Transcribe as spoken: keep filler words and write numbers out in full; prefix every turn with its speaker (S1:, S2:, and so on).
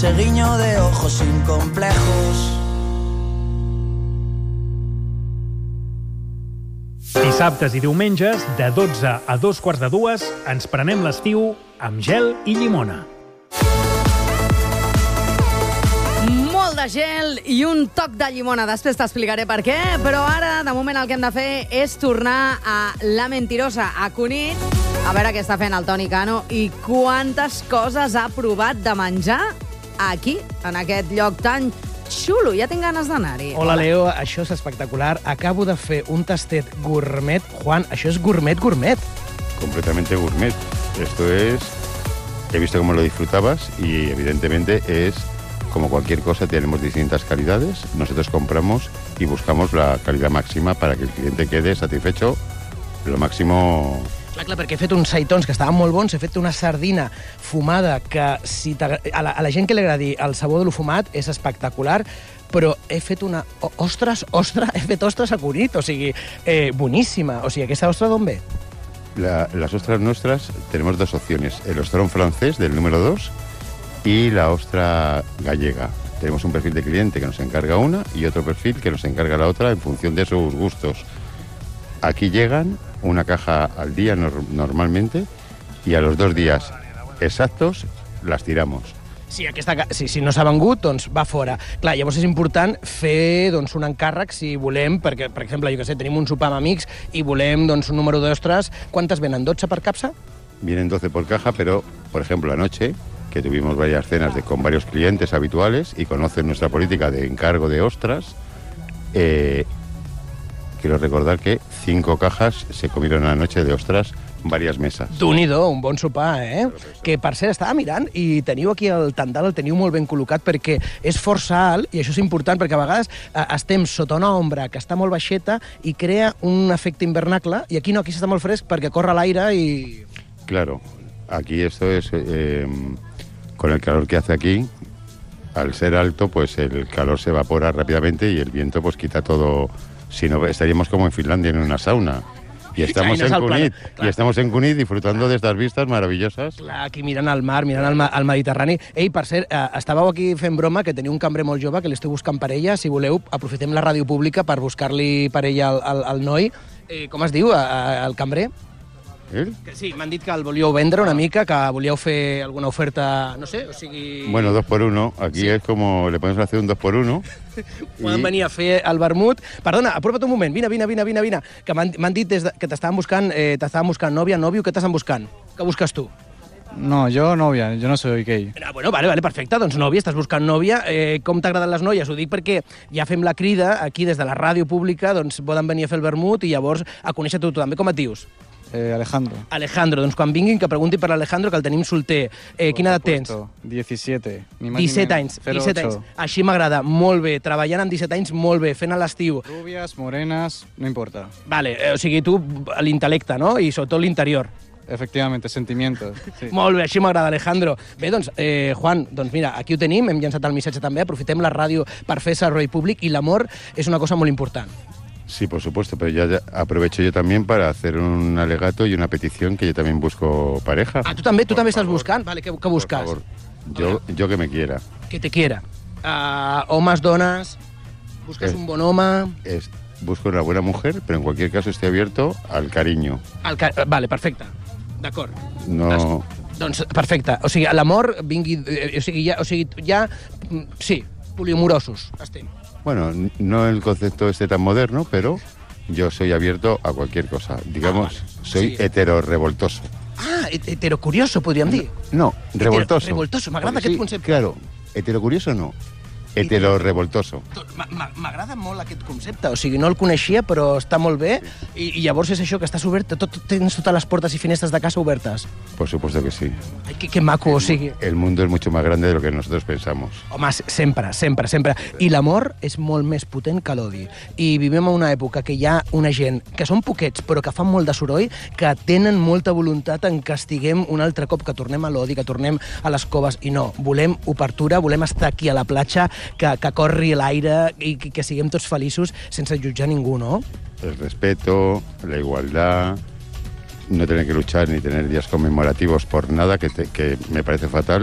S1: ese guiño de ojos sin complejos.
S2: Dissabtes i diumenges, de dotze a dos quarts de dues, ens prenem l'estiu amb gel i llimona.
S3: Molt de gel i un toc de llimona. Després t'explicaré per què, però ara, de moment, el que hem de fer és tornar a La Mentirosa, a Cunit, a veure què està fent el Toni Cano i quantes coses ha provat de menjar aquí, en aquest lloc tan xulo. Ja tinc ganes d'anar-hi.
S4: Hola, Leo, això és espectacular. Acabo de fer un tastet gourmet. Juan, això és gourmet, gourmet.
S5: Completamente gourmet. Esto es... He visto cómo lo disfrutabas y, evidentemente, es como cualquier cosa. Tenemos distintas calidades. Nosotros compramos y buscamos la calidad máxima para que el cliente quede satisfecho lo máximo...
S4: Clar, clar, perquè he fet uns seitons que estaven molt bons, he fet una sardina fumada que si a, la, a la gent que li agradi el sabor de lo fumat és espectacular, però he fet una... Ostres, ostres, he fet ostres a Cunit, o sigui, eh, boníssima. O sigui, aquesta ostra d'on ve?
S5: La, las ostras nuestras tenemos dos opciones, el ostrón francés del número dos y la ostra gallega. Tenemos un perfil de cliente que nos encarga una y otro perfil que nos encarga la otra en función de sus gustos. Aquí llegan una caja al día nor normalmente y a los dos días exactos las tiramos.
S4: Si, aquesta, si, si no s'ha vengut, doncs va fora. Clar, llavors és important fer doncs, un encàrrec si volem, perquè, per exemple, jo que sé, tenim un sopar amb amics i volem doncs, un número d'ostres. Quantes venen? dotze per capsa?
S5: Vienen doce por caja, pero, por ejemplo, anoche, que tuvimos varias cenas de, con varios clientes habituales y conocen nuestra política de encargo de ostras, eh, quiero recordar que cinco cajas se comieron a la noche de ostras varias mesas.
S4: Déu-n'hi-do, un bon sopar, eh? Que, per cert, estava mirant i teniu aquí el tendal, el teniu molt ben col·locat perquè és força alt, i això és important perquè a vegades eh, estem sota una ombra que està molt baixeta i crea un efecte invernacle, i aquí no, aquí està molt fresc perquè corre l'aire i...
S5: Claro, aquí esto es... Eh, con el calor que hace aquí, al ser alto, pues el calor se evapora rápidamente y el viento pues quita todo... Si no, estaríamos como en Finlandia en una sauna. Y estamos en Cunit, y estamos en Cunit disfrutando de estas vistas maravillosas.
S4: Clar, aquí mirant al mar, mirant al, al Mediterrani. Ei, per cert, eh, estàveu aquí fent broma que teniu un cambrer molt jove que l'estiu buscant parella. Si voleu, aprofitem la ràdio pública per buscar-li parella al, al, al noi. Eh, com es diu, el cambrer?
S5: ¿Eh?
S4: Que sí, m'han dit que el volíeu vendre una mica, que volíeu fer alguna oferta, no sé, o sigui...
S5: Bueno, dos por uno. Aquí sí. Es como, le podemos hacer un dos por uno.
S4: Poden venir a fer el vermut. Perdona, apropa't un moment, vine, vine, vine, vine, vine. Que m'han dit des de, que t'estaven buscant, eh, t'estaven buscant nòvia, nòvio, què t'estan buscant? Què busques tu?
S6: No, jo novia, jo no soy gay.
S4: Ah, bueno, vale, vale, perfecte, doncs nòvia, estàs buscant nòvia. Eh, com t'agraden les noies? Ho dic perquè ja fem la crida aquí des de la ràdio pública, doncs poden venir a fer el vermut i llavors a conèixer tu també. Com et dius?
S6: Eh, Alejandro.
S4: Alejandro, doncs quan vinguin que pregunti per l'Alejandro, que el tenim solter. Eh, quina edat tens?
S6: diecisiete. Ni más
S4: disset
S6: ni
S4: anys, disset anys. Així m'agrada, molt bé. Treballant amb disset anys, molt bé, fent a l'estiu.
S6: Rubias, morenas, no importa.
S4: Vale, eh, o sigui, tu l'intel·lecte, no? I sobretot l'interior.
S6: Efectivamente, sentimientos. Sí.
S4: Molt bé, així m'agrada, Alejandro. Bé, doncs, eh, Juan, doncs mira, aquí ho tenim, hem llançat el missatge també, aprofitem la ràdio per fer servei públic i l'amor és una cosa molt important.
S5: Sí, por supuesto, pero ya aprovecho yo también para hacer un alegato y una petición que yo también busco pareja.
S4: Ah, tu també, tu
S5: por
S4: també
S5: favor.
S4: Estàs buscant? Vale, què, què busques?
S5: Por favor, yo, yo que me quiera.
S4: Que te quiera. Uh, homes, dones, busques
S5: es,
S4: un bon home...
S5: Es, busco una buena mujer, pero en cualquier caso estoy abierto al cariño.
S4: Al ca vale, perfecte. D'acord.
S5: No...
S4: Doncs, perfecte. O sigui, l'amor vingui... O sigui, ja, o sigui, ja... Sí, poliamorosos, estem.
S5: Bueno, no el concepto este tan moderno, pero yo soy abierto a cualquier cosa. Digamos,
S4: ah, vale.
S5: soy
S4: sí.
S5: heterorevoltoso.
S4: Ah, heterocurioso, podríem dir.
S5: No, revoltoso.
S4: Revoltoso, m'agrada aquest
S5: sí,
S4: concepte.
S5: Claro, heterocurioso no. Heterorevoltoso.
S4: M'agrada molt aquest concepte, o sigui, no el coneixia, però està molt bé, i, i llavors és això, que estàs obert, tot, tens totes les portes i finestres de casa obertes.
S5: Por supuesto que sí.
S4: Ai, que, que maco,
S5: el,
S4: o sigui...
S5: El mundo es mucho más grande de lo que nosotros pensamos.
S4: Home, sempre, sempre, sempre. I l'amor és molt més potent que l'odi. I vivim en una època que hi ha una gent, que són poquets, però que fan molt de soroll, que tenen molta voluntat en que estiguem un altre cop, que tornem a l'odi, que tornem a les coves, i no, volem obertura, volem estar aquí a la platja, que, que corri l'aire i que, que siguem tots feliços sense jutjar ningú, no?
S5: El respeto, la igualdad, no tener que luchar ni tener días conmemorativos por nada, que, te, que me parece fatal.